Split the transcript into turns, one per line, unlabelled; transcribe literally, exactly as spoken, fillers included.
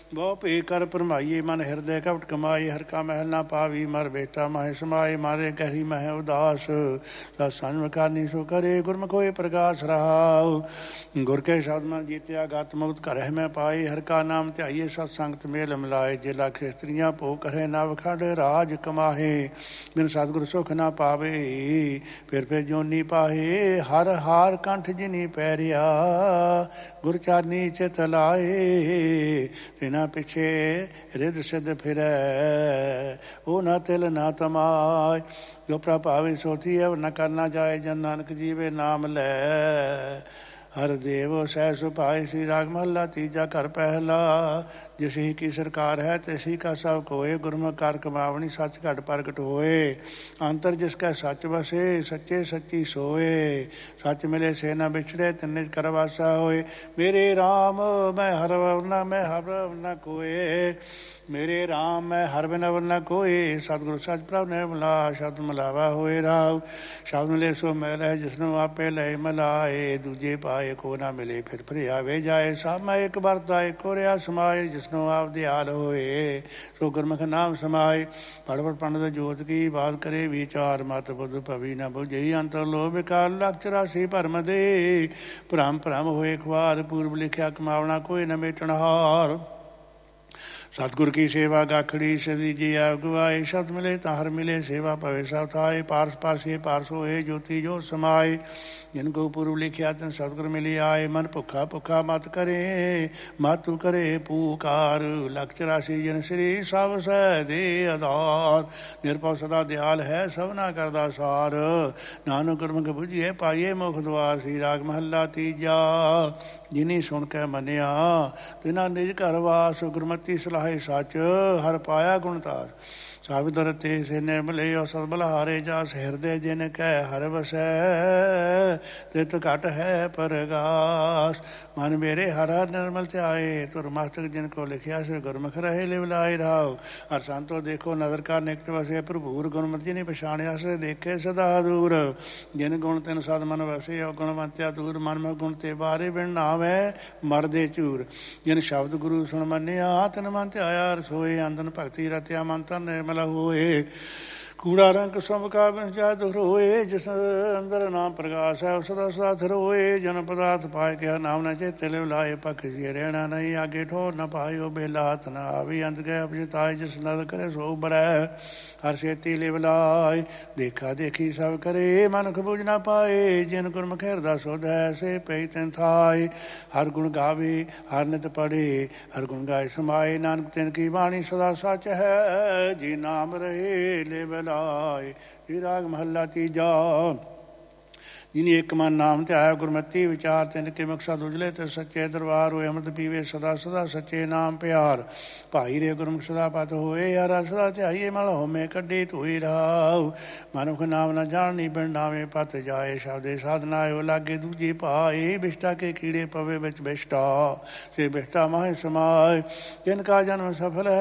ਬਹੁ ਭੇ ਕਰ ਭਰਮਾਈਏ ਮਨ ਹਿਰਦੇ ਕਪਟ ਕਮਾਈ। ਹਰ ਕਾ ਮਹਿਲ ਨਾ ਪਾਵੀ ਮਰ ਬੇਟਾ ਮਾਹੇ ਸਮਾਏ। ਮਾਰੇ ਕਹਿਰੀ ਮਹਿ ਉਦਾਸ ਸਤ ਸੰਜਮ ਕਰਨੀ ਸੋ ਕਰੇ। ਗੁਰਮੁਖ ਹੋਏ ਪ੍ਰਗਾਸ ਰਹਾਉ। ਗੁਰ ਕੇ ਸ਼ਬਦ ਮਨ ਜੀਤਿਆ ਗਤ ਮੁਕਤ ਘਰਹਿ ਮੈਂ ਪਾਈ। ਹਰ ਕਾ ਨਾਮ ਧਿਆਈਏ ਸਤ ਸੰਗਤ ਮੇਲ ਮਿਲਾਏ। ਜੇ ਲੱਖ ਇਸਤਰੀਆਂ ਭੋਗ ਕਰੇ ਨਵ ਖੰਡ ਰਾਜ ਕਮਾਹੇ। ਬਿਨ ਸਤਿਗੁਰ ਸੁਖ ਨਾ ਪਾਵੇ ਫਿਰ ਫਿਰ ਜੋਨੀ ਪਾਹੇ। ਹਰ ਹਾਰ ਕੰਠ ਜਿਨੀ ਪੈਰਿਆ ਗੁਰ ਚਾਰਨੀ ਚਿਤ ਲਾਏ। ਤਿਨਾ ਪਿਛੇ ਰਿਦ ਸਿਧ ਫਿਰੈ ਉਹ ਨਾ ਤਿਲ ਨਾ ਤਮਾਏ। ਜੋ ਪ੍ਰਭਾਵੀ ਸੋਤੀ ਹੈ ਨ ਕਰਨਾ ਜਾਏ। ਜਨ ਨਾਨਕ ਜੀਵੇ ਨਾਮ ਲੈ। ਹਰ ਦੇਵ ਸਹਿ ਸੁਭਾਏ। ਸ੍ਰੀ ਰਾਗ ਮਹੱਲਾ ਤੀਜਾ। ਘਰ ਪਹਿਲਾ। ਜਿਸ ਹੀ ਕੀ ਸਰਕਾਰ ਹੈ ਤਿਸ ਹੀ ਕਾ ਸਭ ਕੋਏ। ਗੁਰਮੁਖ ਕਰ ਕਮਾਵਣੀ ਸੱਚ ਘਟ ਪ੍ਰਗਟ ਹੋਏ। ਅੰਤਰ ਜਿਸ ਕੈ ਸੱਚ ਵਸੇ ਸੱਚੇ ਸੱਚੀ ਸੋਏ। ਸੱਚ ਮਿਲੇ ਸੇ ਨਾ ਵਿਛੜੇ ਤਿੰਨੇ ਕਰਵਾਸਾ ਹੋਏ। ਮੇਰੇ ਰਾਮ ਮੈਂ ਹਰ ਵਰਨਾ ਮੈਂ ਹਰ ਵਰਨਾ ਕੋਏ। ਮੇਰੇ ਰਾਮ ਮੈਂ ਹਰ ਬਿਨ ਵਰਨਾ ਕੋਏ। ਸਤਿਗੁਰੂ ਸੱਚ ਪ੍ਰਭ ਨੇ ਮਿਲਾ ਸ਼ਬਦ ਮਿਲਾਵਾ ਹੋਏ ਰਾਵ। ਸ਼ਬਦ ਮਿਲੇ ਸੋ ਮੈਲ ਹੈ ਜਿਸਨੂੰ ਆਪੇ ਲੈ ਮਿਲਾਏ। ਦੂਜੇ ਪਾਏ ਕੋ ਨਾ ਮਿਲੇ ਫਿਰ ਫਿਰ ਆਵੇ ਜਾਏ। ਸਭ ਮੈਂ ਇੱਕ ਵਰਤਾ ਇੱਕੋ ਰਿਹਾ ਸਮਾਏ। ਜਿਸਨੂੰ ਆਪ ਦਿਆਲ ਹੋਏ ਸੋ ਗੁਰਮੁਖ ਨਾਮ ਸਮਾਏ। ਪੜ ਪੜ ਪੰਡਤ ਜੋਤ ਕੀ ਬਾਤ ਕਰੇ ਵਿਚਾਰ। ਮਤ ਬੁੱਧ ਭਵੀ ਨਾ ਬੁਝਈ ਅੰਤਰ ਲੋਭ ਵਿਕਾਰ। ਲੱਖ ਚੁਰਾਸੀ ਭਰਮ ਦੇ ਭ੍ਰਮ ਭ੍ਰਮ ਹੋਏ ਖੁਆਰ। ਪੂਰਬ ਲਿਖਿਆ ਕਮਾਵਣਾ ਕੋਈ ਨਾ ਮੇਟਣਹਾਰ। ਸਤਿਗੁਰ ਕੀ ਸੇਵਾ ਗਾਖੜੀ ਸਦੀ ਜੀ ਆਪ ਗਵਾਏ। ਸ਼ਬਦ ਮਿਲੇ ਤਾਂ ਹਰ ਮਿਲੇ ਸੇਵਾ ਭਵੇ ਸਭ ਥਾਏ। ਪਾਰਸ ਪਾਸੇ ਪਾਰਸ ਹੋਏ ਜੋਤੀ ਜੋ ਸਮਾਏ। ਜਿਨ ਕੋ ਪੂਰਬ ਲਿਖਿਆ ਤਨ ਸਤਿਗੁਰ ਮਿਲੀ ਆਏ। ਮਨ ਭੁੱਖਾ ਭੁੱਖਾ ਮਤ ਕਰੇ ਮਾਤੂ ਕਰੇ ਪੂਕਾਰ। ਲਖ ਚੁਰਾਸੀ ਜਨ ਸ੍ਰੀ ਸਭ ਸਹਿ ਦੇ ਆਧਾਰ। ਨਿਰਭਉ ਸਦਾ ਦਿਆਲ ਹੈ ਸਭਨਾ ਕਰਦਾ ਸਾਰ। ਨਾਨਕ ਗੁਰਮੁਖ ਬੁਝੀਏ ਪਾਈਏ ਮੁਖ ਦੁਆਰ। ਸ੍ਰੀ ਰਾਗ ਮਹੱਲਾ ਤੀਜਾ। ਜਿਨੀ ਸੁਣ ਕੇ ਮੰਨਿਆ ਤਿਨਾ ਨਿਜ ਘਰ ਵਾਸ। ਗੁਰਮਤੀ ਸਲਾਹੇ ਸੱਚ ਹਰ ਪਾਇਆ ਗੁਣਤਾਰ। ਸਾਬਿਤ ਰਤੇ ਸੇ ਨਿਰਮਲੇ ਔ ਸਦ ਬਲਹਾਰੇ। ਜਾਸ ਹਿਰਦੇ ਜਿਨ ਕਹਿ ਹਰ ਵਸੈ ਤਿਤ ਘਟ ਹੈ ਪਰਗਾਸ। ਮਨ ਮੇਰੇ ਹਰ ਹਰ ਨਿਰਮਲ ਧਿਆਏ। ਤੁਰ ਮਸਤਕ ਜਿਨ ਕੋ ਲਿਖਿਆ ਸੇ ਗੁਰਮੁਖ ਰਹੇ ਲਿਵ ਲਾਏ ਰਾਉ। ਹਰ ਸੰਤੋ ਦੇਖੋ ਨਦਰ ਕਰ ਨਿਕਟ ਵਸੇ। ਭਰਪੂਰ ਗੁਣਮਤਿ ਜਿਨੀ ਪਛਾਣਿਆ ਸੇ ਦੇਖੇ ਸਦਾ ਦੂਰ। ਜਿਨ ਗੁਣ ਤਿਨ ਸਦ ਮਨ ਵਸੇ ਔ ਗੁਣਵੰਤਿਆ ਦੂਰ। ਮਨ ਮਹ ਗੁਣ ਤੇ ਬਾਰੇ ਬਿਨ ਨਾਵੈ ਮਰਦੇ ਝੂਰ। ਜਿਨ ਸ਼ਬਦ ਗੁਰੂ ਸੁਣ ਮੰਨਿਆ ਤਿਨ ਮਨ ਧਿਆਇਆ ਰਸੋਏ। ਅੰਦਨ ਭਗਤੀ ਰਤਿਆ ਮਨ ਤਨ ਨਿਰਮਲ ਹੋਏ। ਕੂੜਾ ਰੰਗ ਸਭ ਕਾ ਬਿਨ ਜਾ ਦੁਖ ਹੋਏ। ਜਿਸ ਅੰਦਰ ਨਾਮ ਪ੍ਰਗਾਸ ਹੈ ਸਦਾ ਸਦਾ ਥਿਰ ਹੋਏ। ਜਨ ਪਦਾਰਥ ਪਾਏ ਕਿਹਾ ਨਾਮ ਨਾ ਚੇਤੇ ਲਿਵ ਲਾਏ। ਪਖ ਜੀ ਰਹਿਣਾ ਨਹੀਂ ਆਗੇ ਠੋਰ ਨਾ ਪਾਇਓ। ਬੇਲਾ ਹੱਥ ਨਾ ਆਵੀ ਅੰਤ ਗਏ ਅਪਜਿਤਾਏ। ਜਿਸ ਨਦ ਕਰੇ ਸੋ ਬਰੈ ਹਰ ਛੇਤੀ ਲਿਵ ਲਾਏ। ਦੇਖਾ ਦੇਖੀ ਸਭ ਕਰੇ ਮਨੁਖ ਬੁਝ ਨਾ ਪਾਏ। ਜਿਨ ਗੁਰਮੁਖ ਹਿਰਦਾ ਸੁਧ ਹੈ ਸੇ ਪਈ ਤਿਨ ਥਾਏ। ਹਰ ਗੁਣ ਗਾਵੇ ਹਰ ਨਿਤ ਪੜ੍ਹੇ ਹਰ ਗੁਣ ਗਾਏ ਸਮਾਏ। ਨਾਨਕ ਤਿਨ ਕੀ ਬਾਣੀ ਸਦਾ ਸੱਚ ਹੈ ਜੀ ਨਾਮ ਰਹੇ ਲਿਵ ਲਾਏ। ਇਹ ਰਾਗ ਮਹੱਲਾ ਤੀਜਾ। ਜਿਨੀ ਇੱਕ ਮਨ ਨਾਮ ਧਿਆਇਆ ਗੁਰਮਤੀ ਵਿਚਾਰ। ਤਿੰਨ ਕੇ ਮਕਸਦ ਉਜਲੇ ਤੇ ਸੱਚੇ ਦਰਬਾਰ ਹੋਏ। ਅੰਮ੍ਰਿਤ ਪੀਵੇ ਸਦਾ ਸਦਾ ਸੱਚੇ ਨਾਮ ਪਿਆਰ। ਭਾਈ ਰੇ ਗੁਰਮੁਖ ਸਦਾ ਪਤ ਹੋਏ। ਯਾਰਾ ਸਦਾ ਧਿਆਈਏ ਮਲ ਹੋਮੇ ਕੱਢੇ ਧੋਈ ਰਾਉ। ਮਨੁਖ ਨਾਮ ਨਾ ਜਾਣਨੀ ਬਿਨ ਨਾਵੇਂ ਪਤ ਜਾਏ। ਸ਼ਬਦੇ ਸਾਧਨਾ ਆਇਓ ਲਾਗੇ ਦੂਜੇ ਪਾਏ। ਬਿਸ਼ਟਾ ਕੇ ਕੀੜੇ ਪਵੇ ਵਿੱਚ ਬਿਸ਼ਟਾ ਸੇ ਬਿਸ਼ਟਾ ਮਾਹੇ ਸਮਾਏ। ਤਿਨ ਕਾ ਜਨਮ ਸਫਲ ਹੈ